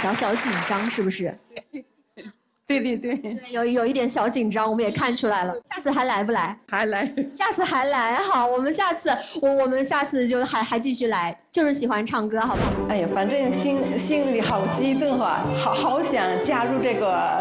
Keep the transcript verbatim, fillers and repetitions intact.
小小紧张，是不是？ 对对对， 有有一点小紧张，我们也看出来了。下次还来不来？ 还来。 下次还来，好，我们下次我我们下次就还还继续来，就是喜欢唱歌，好不好？ 哎呀，反正心心里好激动啊，好好想加入这个